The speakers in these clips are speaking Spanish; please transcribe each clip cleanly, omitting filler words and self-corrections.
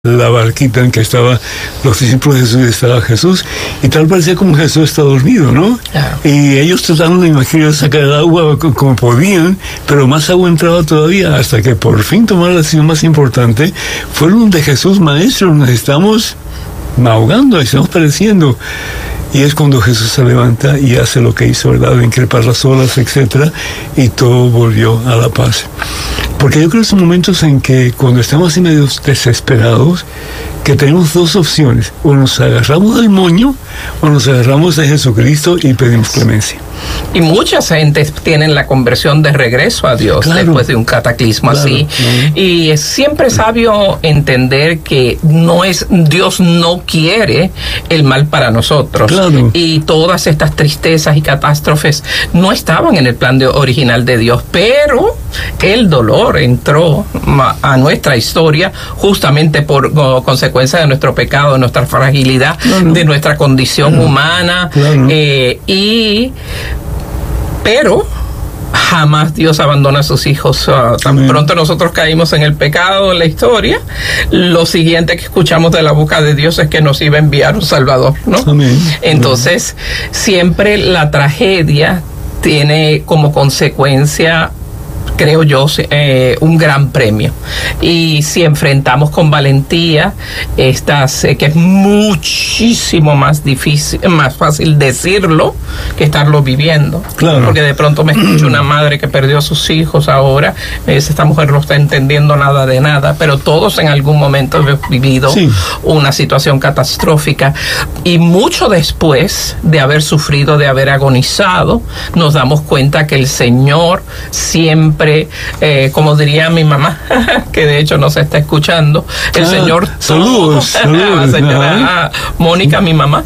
la barquita en que estaban los discípulos de Jesús y estaba Jesús, y tal parecía como Jesús está dormido, ¿no? Claro. Y ellos trataron de imaginar sacar el agua como podían, pero más agua entraba todavía, hasta que por fin tomaron la decisión más importante. Fueron de Jesús, maestro, nos estamos ahogando, estamos pereciendo. Y es cuando Jesús se levanta y hace lo que hizo, ¿verdad? De increpar las olas, etcétera, y todo volvió a la paz. Porque yo creo que son momentos en que cuando estamos así medio desesperados, que tenemos dos opciones: o nos agarramos del moño, o nos agarramos de Jesucristo y pedimos clemencia. Y muchas gentes tienen la conversión de regreso a Dios, claro, después de un cataclismo, claro, así. Y es siempre sabio entender que Dios no quiere el mal para nosotros. Claro. Y todas estas tristezas y catástrofes no estaban en el plan original de Dios, pero el dolor entró a nuestra historia justamente por consecuencia de nuestro pecado, de nuestra fragilidad, claro, de nuestra condición humana, claro. Pero jamás Dios abandona a sus hijos. Tan pronto nosotros caímos en el pecado en la historia, lo siguiente que escuchamos de la boca de Dios es que nos iba a enviar un Salvador, ¿no? Amén. Entonces, siempre la tragedia tiene como consecuencia, creo yo, un gran premio. Y si enfrentamos con valentía que es muchísimo más difícil, más fácil decirlo que estarlo viviendo. Claro. Porque de pronto me escucho una madre que perdió a sus hijos ahora, me dice: esta mujer no está entendiendo nada de nada, pero todos en algún momento hemos vivido una situación catastrófica, y mucho después de haber sufrido, de haber agonizado, nos damos cuenta que el Señor siempre, como diría mi mamá, que de hecho no se está escuchando, el Señor... Saludos. La señora Mónica, mi mamá,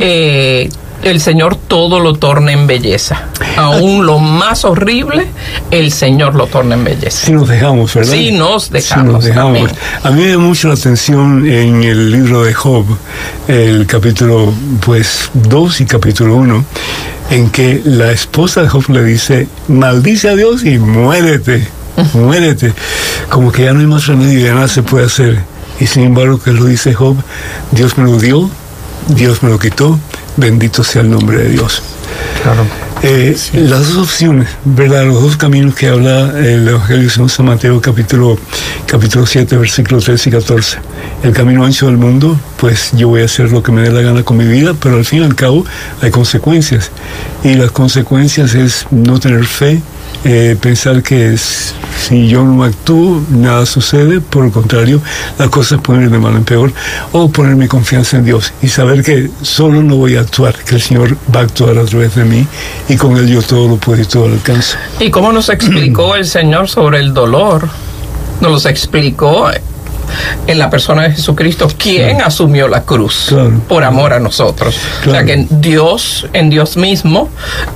el Señor todo lo torna en belleza. Aún lo más horrible, el Señor lo torna en belleza. Si nos dejamos, ¿verdad? Si nos dejamos. A mí me da mucho la atención en el libro de Job, el capítulo 2 y capítulo 1, en que la esposa de Job le dice: maldice a Dios y muérete, muérete. Como que ya no hay más remedio, ya nada se puede hacer. Y sin embargo, que lo dice Job: Dios me lo dio, Dios me lo quitó, bendito sea el nombre de Dios. Claro. Las dos opciones, ¿verdad? Los dos caminos que habla el Evangelio según San Mateo, capítulo 7, versículos 13 y 14. El camino ancho del mundo, pues yo voy a hacer lo que me dé la gana con mi vida, pero al fin y al cabo hay consecuencias. Y las consecuencias es no tener fe, pensar que si yo no actúo, nada sucede. Por el contrario, las cosas pueden ir de mal en peor. O poner mi confianza en Dios y saber que solo no voy a actuar, que el Señor va a actuar a través de mí, y con Él yo todo lo puedo y todo lo alcanzo. ¿Y cómo nos explicó el Señor sobre el dolor? Nos los explicó en la persona de Jesucristo, quien asumió la cruz por amor a nosotros. O sea que en Dios mismo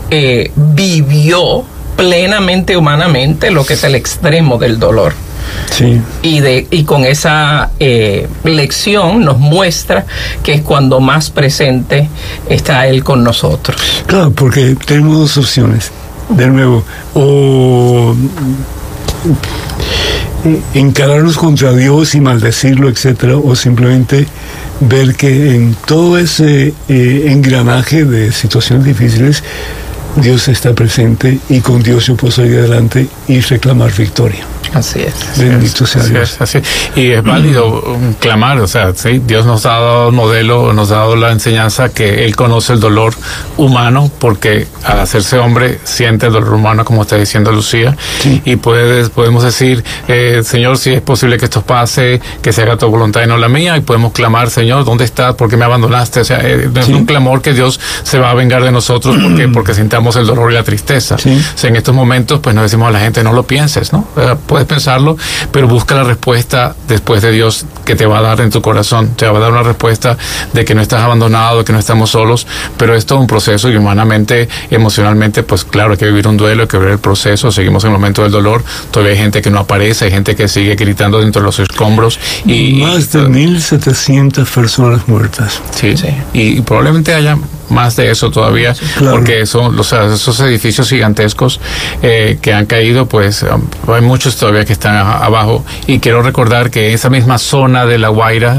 vivió plenamente humanamente lo que es el extremo del dolor. Sí. Y con esa lección nos muestra que es cuando más presente está Él con nosotros. Claro, porque tenemos dos opciones. De nuevo, o encararnos contra Dios y maldecirlo, etcétera, o simplemente ver que en todo ese engranaje de situaciones difíciles, Dios está presente, y con Dios yo puedo salir adelante y reclamar victoria. Así es. Bendito sea Dios. Así es. Y es válido clamar, o sea, ¿sí? Dios nos ha dado el modelo, nos ha dado la enseñanza que Él conoce el dolor humano, porque al hacerse hombre siente el dolor humano, como está diciendo Lucía, y podemos decir: Señor, si es posible que esto pase, que se haga tu voluntad y no la mía, y podemos clamar: Señor, ¿dónde estás? ¿Por qué me abandonaste? O sea, no es un clamor que Dios se va a vengar de nosotros porque sintamos el dolor y la tristeza. O sea, en estos momentos, pues nos decimos a la gente: no lo pienses, ¿no? Puedes pensarlo, pero busca la respuesta después de Dios, que te va a dar en tu corazón. Te va a dar una respuesta de que no estás abandonado, de que no estamos solos, pero es todo un proceso, y humanamente, emocionalmente, pues claro, hay que vivir un duelo, hay que vivir el proceso. Seguimos en el momento del dolor, todavía hay gente que no aparece, hay gente que sigue gritando dentro de los escombros. Y más de 1,700 personas muertas. Sí. Y probablemente haya más de eso todavía, claro, porque son esos edificios gigantescos que han caído, pues hay muchos todavía que están abajo. Y quiero recordar que esa misma zona de La Guaira